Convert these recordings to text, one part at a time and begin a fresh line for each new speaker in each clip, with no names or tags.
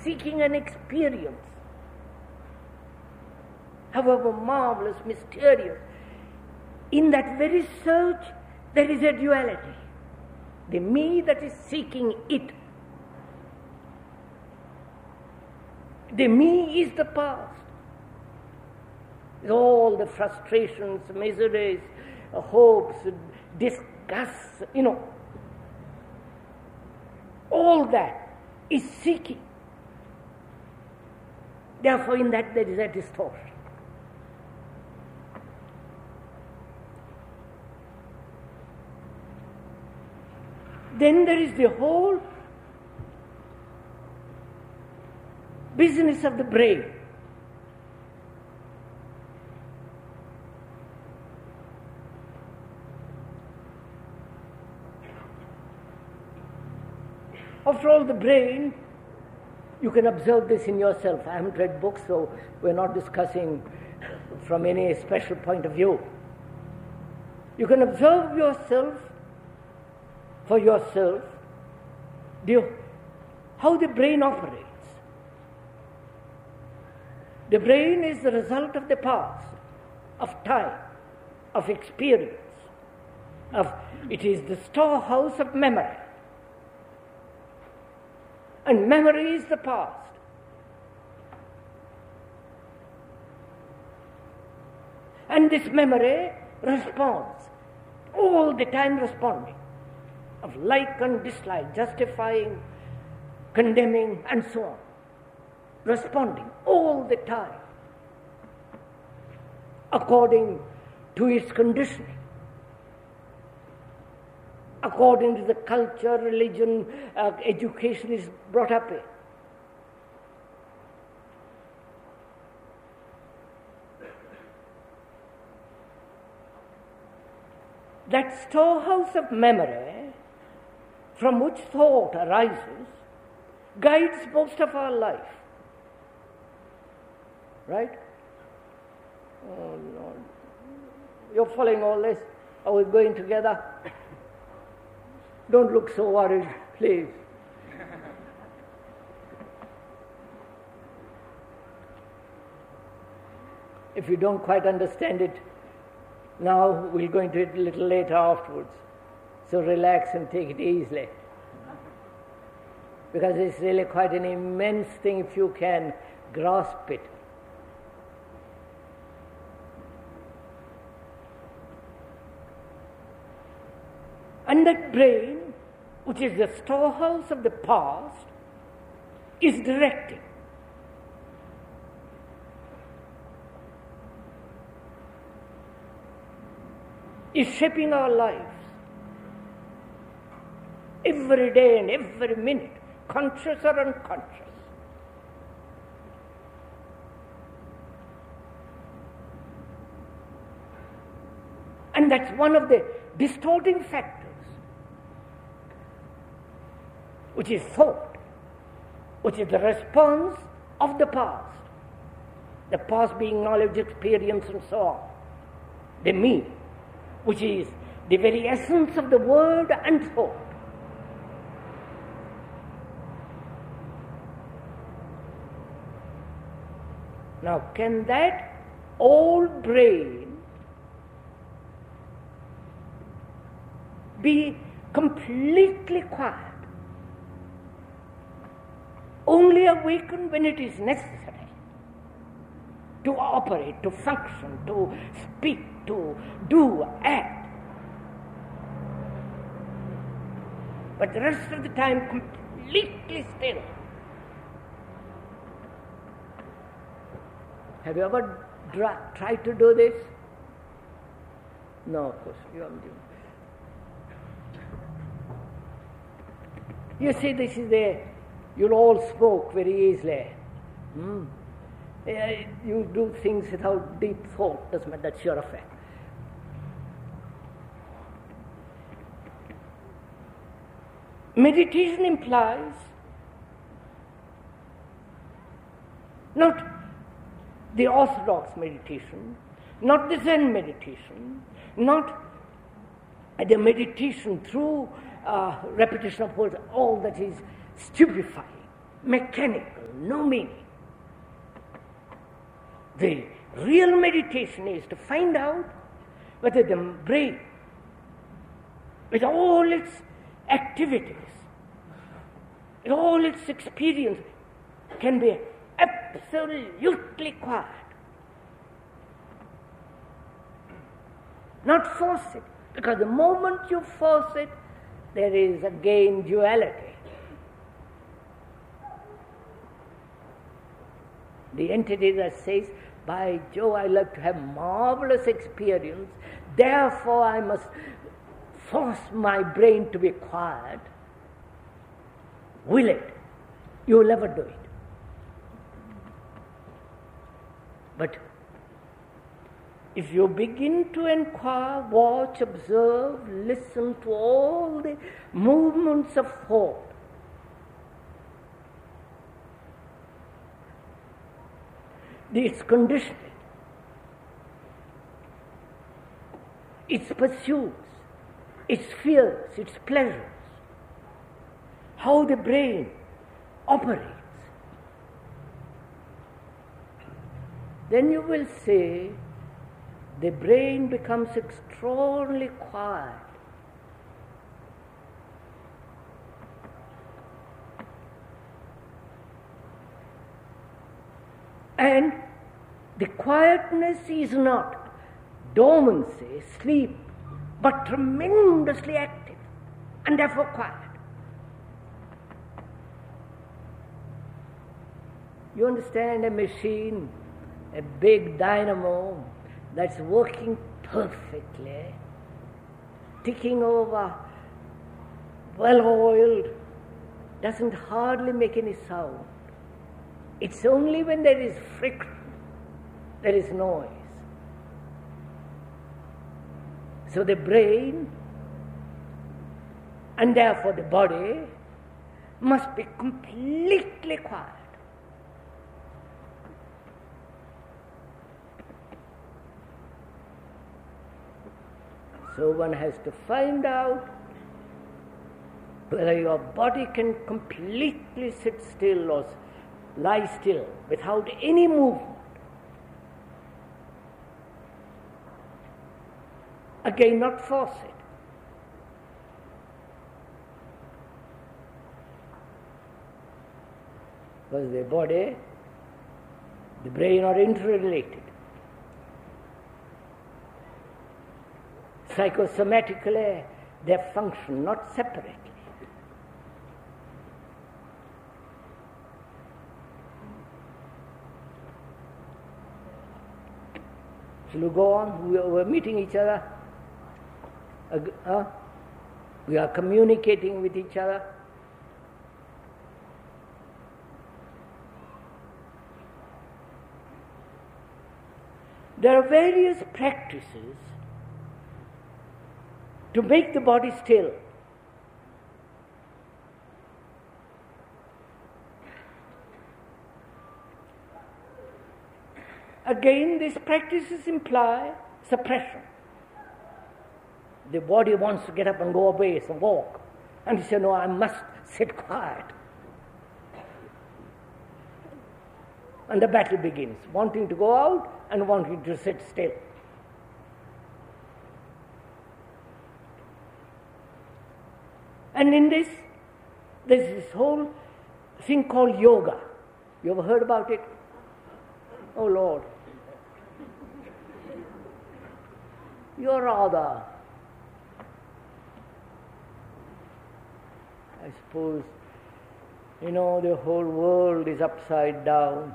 seeking an experience, however marvelous, mysterious. In that very search, there is a duality. The me that is seeking it. The me is the past. With all the frustrations, miseries, hopes, disgusts, all that is seeking. Therefore, in that there is a distortion. Then there is the whole business of the brain. After all, the brain, you can observe this in yourself. I haven't read books, so we're not discussing from any special point of view. You can observe yourself, for yourself, how the brain operates. The brain is the result of the past, of time, of experience. It is the storehouse of memory. And memory is the past. And this memory responds, all the time responding, of like and dislike, justifying, condemning, and so on. Responding all the time, according to its conditioning, according to the culture, religion, education is brought up in. That storehouse of memory from which thought arises guides most of our life. Right? Oh Lord. You're following all this? Are we going together? Don't look so worried, please. If you don't quite understand it now, we'll go into it a little later afterwards. So relax and take it easily. Because it's really quite an immense thing if you can grasp it. And that brain, which is the storehouse of the past, is directing. Is shaping our lives. Every day and every minute, conscious or unconscious. And that's one of the distorting factors, which is thought, which is the response of the past being knowledge, experience, and so on. The me, which is the very essence of the word and thought. Now, can that old brain be completely quiet? Only awaken when it is necessary to operate, to function, to speak, to do, act. But the rest of the time completely still. Have you ever tried to do this? No, of course, you haven't. You see, this is you'll all smoke very easily. You do things without deep thought, doesn't matter, that's your affair. Meditation implies not the orthodox meditation, not the Zen meditation, not the meditation through repetition of words, all that is stupefying. mechanical, no meaning. The real meditation is to find out whether the brain, with all its activities, with all its experience, can be absolutely quiet. Not force it, because the moment you force it, there is again duality. The entity that says, by Jove, I like to have marvelous experience, therefore I must force my brain to be quiet. Will it? You will never do it. But if you begin to inquire, watch, observe, listen to all the movements of thought, its conditioning, its pursuits, its fears, its pleasures, how the brain operates, then you will see the brain becomes extraordinarily quiet. And the quietness is not dormancy, sleep, but tremendously active and therefore quiet. You understand a machine, a big dynamo that's working perfectly, ticking over, well-oiled, doesn't hardly make any sound. It's only when there is friction, there is noise. So the brain, and therefore the body, must be completely quiet. So one has to find out whether your body can completely sit still or lie still without any movement. Again, not force it. Because the body, the brain are interrelated. Psychosomatically, they function not separately. Shall we go on? We're meeting each other. We are communicating with each other. There are various practices to make the body still. Again, these practices imply suppression. The body wants to get up and go away, so walk. And you say, no, I must sit quiet. And the battle begins, wanting to go out and wanting to sit still. And in this, there's this whole thing called yoga. You ever heard about it? Oh Lord. You're rather, I suppose, the whole world is upside down.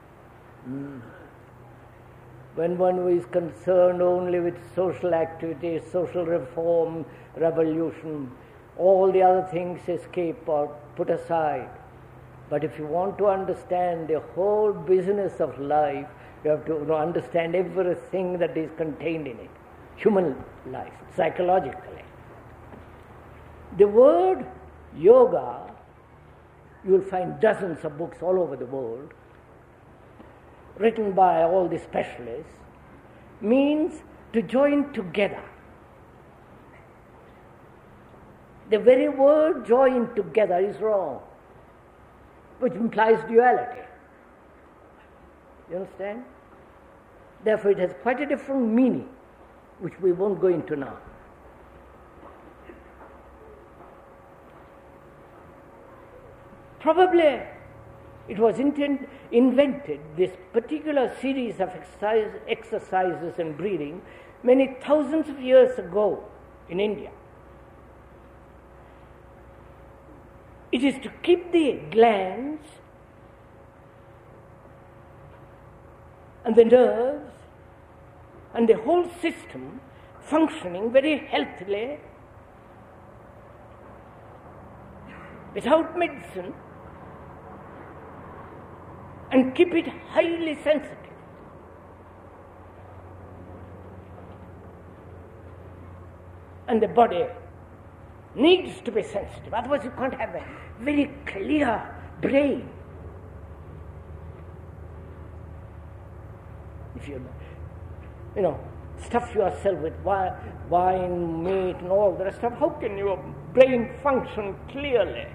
When one is concerned only with social activity, social reform, revolution, all the other things escape or put aside. But if you want to understand the whole business of life, you have to understand everything that is contained in it. Human life, psychologically. The word yoga, you will find dozens of books all over the world, written by all the specialists, means to join together. The very word join together is wrong. which implies duality. You understand? Therefore, it has quite a different meaning, which we won't go into now. Probably it was invented, this particular series of exercises and breathing, many thousands of years ago in India. It is to keep the glands and the nerves and the whole system functioning very healthily without medicine, and keep it highly sensitive. And the body needs to be sensitive, otherwise you can't have a very clear brain. If you stuff yourself with wine, meat and all the rest of, how can your brain function clearly?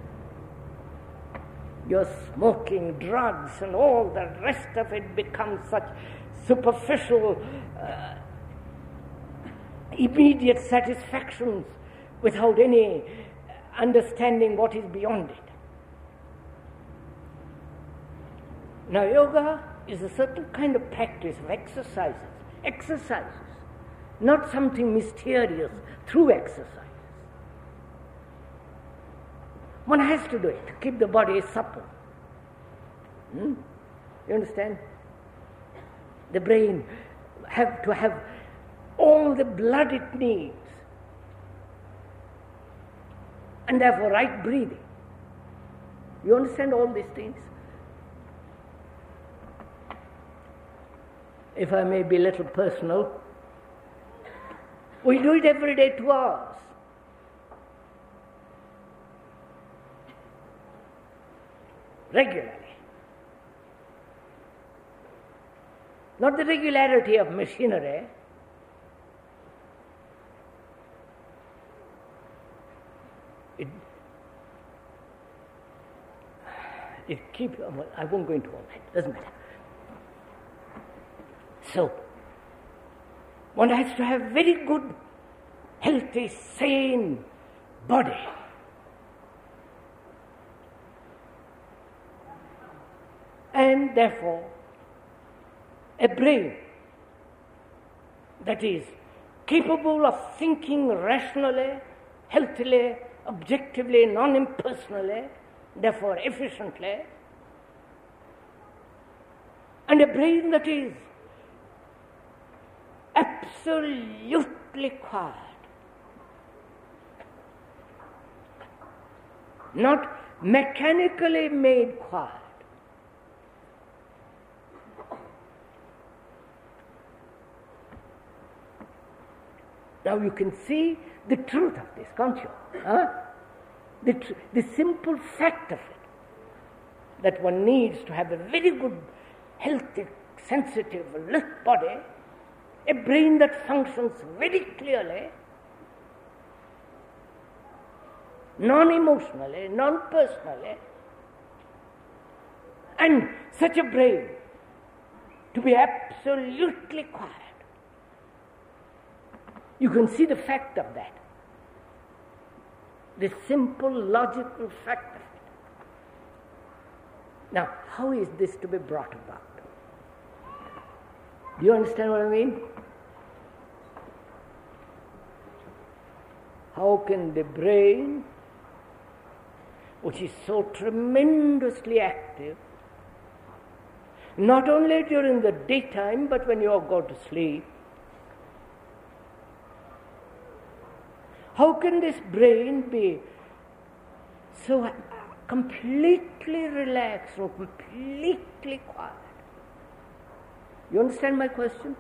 You're smoking, drugs and all the rest of it becomes such superficial, immediate satisfactions without any understanding what is beyond it. Now, yoga is a certain kind of practice of exercises, not something mysterious through exercise. One has to do it to keep the body supple. You understand? The brain have to have all the blood it needs, and therefore right breathing. You understand all these things? If I may be a little personal, we do it every day 2 hours. Regularly. Not the regularity of machinery, I won't go into all that, doesn't matter. So, one has to have very good, healthy, sane body. And therefore, a brain that is capable of thinking rationally, healthily, objectively, non-impersonally, therefore efficiently, and a brain that is absolutely quiet, not mechanically made quiet. Now you can see the truth of this, can't you? The simple fact of it, that one needs to have a very good, healthy, sensitive, alert body, a brain that functions very clearly, non-emotionally, non-personally, and such a brain to be absolutely quiet. You can see the fact of that. The simple, logical fact of it. Now, how is this to be brought about? Do you understand what I mean? How can the brain, which is so tremendously active, not only during the daytime, but when you go to sleep, how can this brain be so completely relaxed and completely quiet? You understand my question?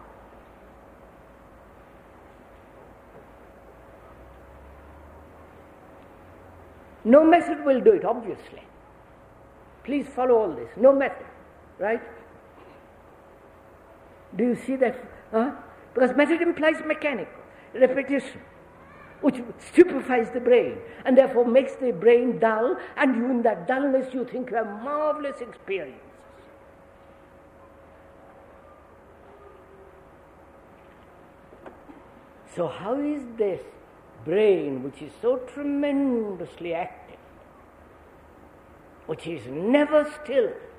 No method will do it, obviously. Please follow all this. No method, right? Do you see that? Because method implies mechanical, repetition. which stupefies the brain and therefore makes the brain dull, and you, in that dullness, you think you have marvelous experiences. So how is this brain, which is so tremendously active, which is never still,